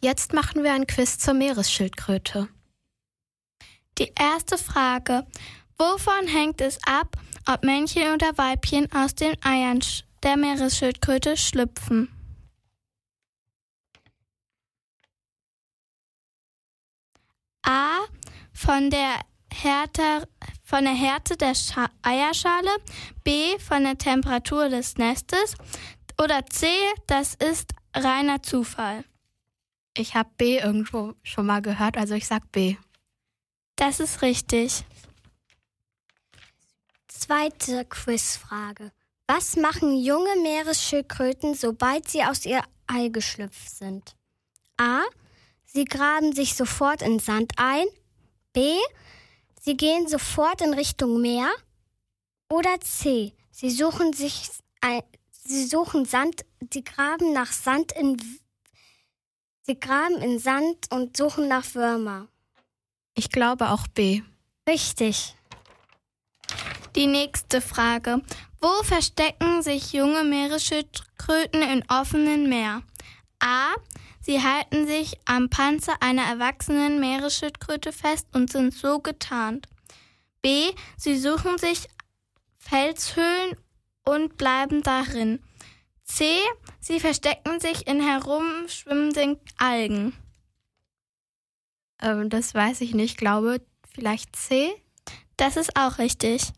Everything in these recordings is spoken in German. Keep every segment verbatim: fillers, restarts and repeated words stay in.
Jetzt machen wir ein Quiz zur Meeresschildkröte. Die erste Frage. Wovon hängt es ab, ob Männchen oder Weibchen aus den Eiern der Meeresschildkröte schlüpfen? A. Von der Härte, von der Härte der Scha- Eierschale, B. Von der Temperatur des Nestes oder C. Das ist reiner Zufall. Ich habe B irgendwo schon mal gehört, also ich sag B. Das ist richtig. Zweite Quizfrage. Was machen junge Meeresschildkröten, sobald sie aus ihr Ei geschlüpft sind? A. Sie graben sich sofort in Sand ein. B. Sie gehen sofort in Richtung Meer. Oder C. Sie suchen sich ein, sie suchen Sand, sie graben nach Sand in Sie graben in Sand und suchen nach Würmer. Ich glaube auch B. Richtig. Die nächste Frage. Wo verstecken sich junge Meeresschildkröten im offenen Meer? A. Sie halten sich am Panzer einer erwachsenen Meeresschildkröte fest und sind so getarnt. B. Sie suchen sich Felshöhlen und bleiben darin. C. Sie verstecken sich in herumschwimmenden Algen. Ähm, das weiß ich nicht. Ich glaube vielleicht C. Das ist auch richtig.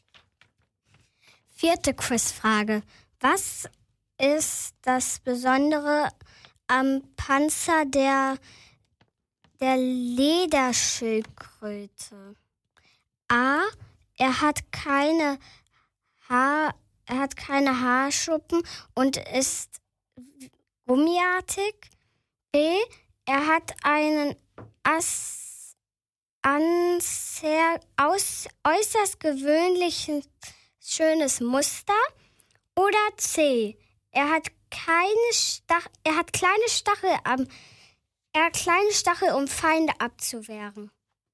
Vierte Quizfrage. Was ist das Besondere am Panzer der, der Lederschildkröte? A. Er hat keine Haar, er hat keine Haarschuppen und ist gummiartig. B. Er hat einen As, anser, aus, äußerst gewöhnliches schönes Muster. Oder C. Er hat keine Stach, er hat kleine Stachel am, er hat kleine Stachel, um Feinde abzuwehren.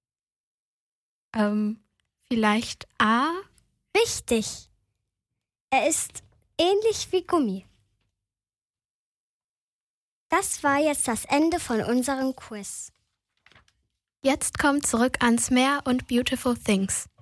Ähm, vielleicht A? Richtig. Er ist ähnlich wie Gummi. Das war jetzt das Ende von unserem Quiz. Jetzt kommt zurück ans Meer und Beautiful Things.